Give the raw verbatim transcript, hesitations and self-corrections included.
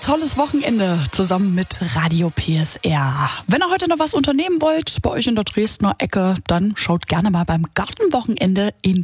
tolles Wochenende zusammen mit Radio P S R. Wenn ihr heute noch was unternehmen wollt bei euch in der Dresdner Ecke, dann schaut gerne mal beim Gartenwochenende in